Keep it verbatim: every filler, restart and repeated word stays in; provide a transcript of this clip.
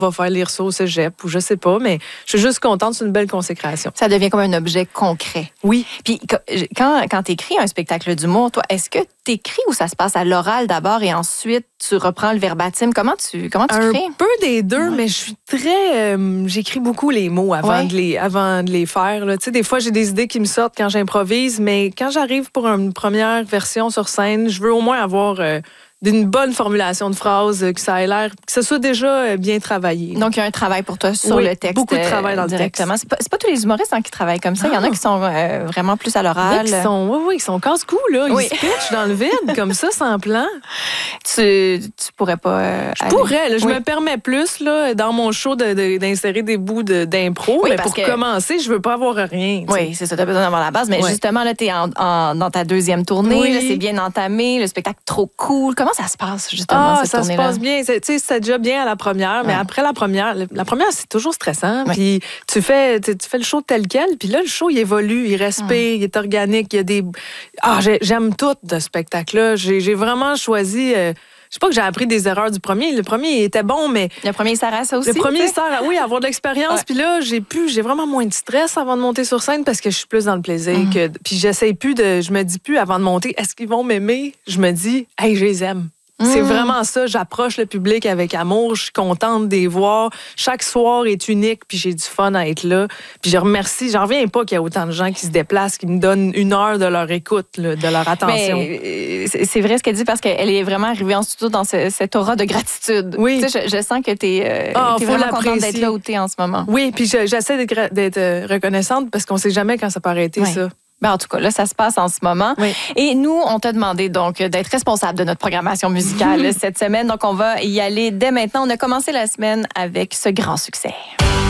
va faire lire ça au cégep ou je sais pas, mais je suis juste contente, c'est une belle consécration. Ça devient comme un objet concret. Oui. Puis quand, quand tu écris un spectacle d'humour, toi, est-ce que tu écris ou ça se passe à l'oral d'abord et ensuite tu reprends le verbatim? Comment tu, comment tu un crées? Un peu des deux, ouais. mais je suis très... Euh, j'écris beaucoup les mots avant, ouais. de, les, avant de les faire. Tu sais, des fois, j'ai des idées qui me sortent quand j'improvise, mais quand j'arrive pour une première version sur scène, je veux au moins avoir... Euh, d'une bonne formulation de phrase, que ça ait l'air, que ce soit déjà bien travaillé. Donc, il y a un travail pour toi sur oui, le texte. Beaucoup de travail dans directement. le texte. C'est pas, c'est pas tous les humoristes hein, qui travaillent comme ça. Il y en a qui sont euh, vraiment plus à l'oral. Qui sont, oui, oui, qui sont casse-cou, là. Ils oui. se pitchent dans le vide, comme ça, sans plan. Tu, tu pourrais pas. Euh, je aller. pourrais. Là, je oui. me permets plus, là, dans mon show, de, de, d'insérer des bouts de, d'impro. Oui, mais pour que... commencer, je veux pas avoir rien. Oui, t'sais. C'est ça. Tu as besoin d'avoir la base. Mais ouais. justement, là, tu es en, en, dans ta deuxième tournée. Oui. Là, c'est bien entamé. Le spectacle trop cool. Comment ça se passe, justement? Ah, cette ça se passe bien. Tu sais, c'était déjà bien à la première, mais ouais. après la première, la première, c'est toujours stressant. Ouais. Puis tu fais, tu fais le show tel quel, puis là, le show, il évolue, il respire, ouais. il est organique, il y a des... Ah, j'aime tout de ce spectacle-là. J'ai, j'ai vraiment choisi... Euh... Je sais pas que j'ai appris des erreurs du premier. Le premier, il était bon, mais... Le premier, ça reste ça aussi. Le premier, ça oui, avoir de l'expérience. Ouais. Puis là, j'ai pu, j'ai vraiment moins de stress avant de monter sur scène parce que je suis plus dans le plaisir. Mm. Que... Puis j'essaie plus de... Je me dis plus avant de monter, est-ce qu'ils vont m'aimer? Je me dis, hey, je les aime. C'est vraiment ça. J'approche le public avec amour. Je suis contente de les voir. Chaque soir est unique, puis j'ai du fun à être là. Puis je remercie. J'en reviens pas qu'il y a autant de gens qui se déplacent, qui me donnent une heure de leur écoute, là, de leur attention. Mais c'est vrai ce qu'elle dit parce qu'elle est vraiment arrivée en studio dans ce, cette aura de gratitude. Oui. Tu sais, je, je sens que tu es, oh, t'es vraiment contente d'être là où tu es en ce moment. Oui, puis je, j'essaie d'être, d'être reconnaissante parce qu'on sait jamais quand ça peut arrêter, oui. ça. Ben en tout cas, là, ça se passe en ce moment. Oui. Et nous, on t'a demandé donc d'être responsable de notre programmation musicale cette semaine. Donc, on va y aller dès maintenant. On a commencé la semaine avec ce grand succès.